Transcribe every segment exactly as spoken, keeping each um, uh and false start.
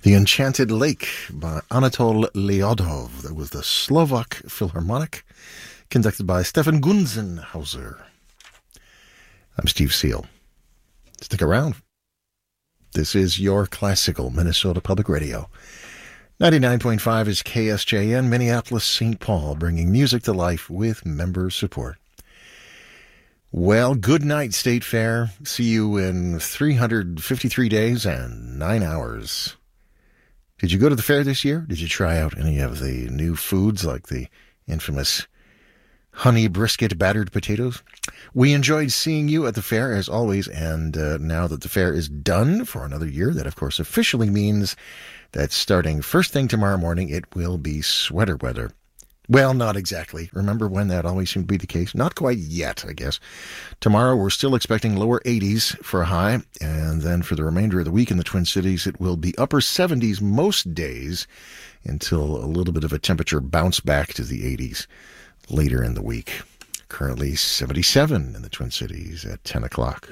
The Enchanted Lake by Anatol Lyodov. That was the Slovak Philharmonic, conducted by Stefan Gunzenhauser. I'm Steve Seal. Stick around. This is your classical Minnesota Public Radio. ninety-nine point five is K S J N, Minneapolis, Saint Paul, bringing music to life with member support. Well, good night, State Fair. See you in three hundred fifty-three days and nine hours. Did you go to the fair this year? Did you try out any of the new foods like the infamous honey brisket battered potatoes? We enjoyed seeing you at the fair as always, and uh, now that the fair is done for another year, that of course officially means that starting first thing tomorrow morning, it will be sweater weather. Well, not exactly. Remember when that always seemed to be the case? Not quite yet, I guess. Tomorrow, we're still expecting lower eighties for a high, and then for the remainder of the week in the Twin Cities, it will be upper seventies most days until a little bit of a temperature bounce back to the eighties later in the week. Currently seventy-seven in the Twin Cities at ten o'clock.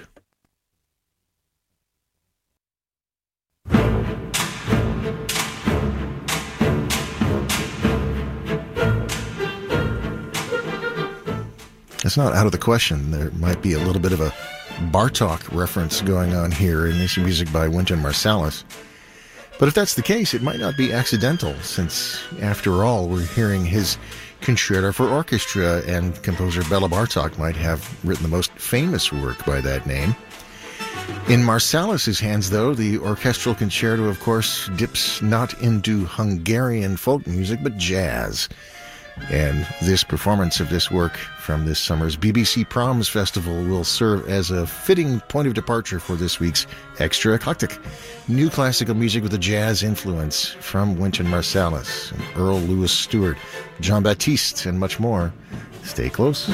It's not out of the question. There might be a little bit of a Bartók reference going on here in this music by Wynton Marsalis. But if that's the case, it might not be accidental, since, after all, we're hearing his Concerto for Orchestra, and composer Bela Bartók might have written the most famous work by that name. In Marsalis' hands, though, the orchestral concerto, of course, dips not into Hungarian folk music, but jazz. And this performance of this work from this summer's B B C Proms Festival will serve as a fitting point of departure for this week's Extra Eclectic. New classical music with a jazz influence from Wynton Marsalis, and Earl Louis Stewart, Jean Baptiste, and much more. Stay close.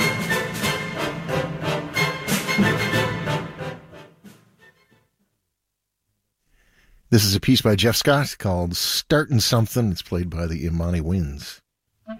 This is a piece by Jeff Scott called Startin' Something. It's played by the Imani Winds.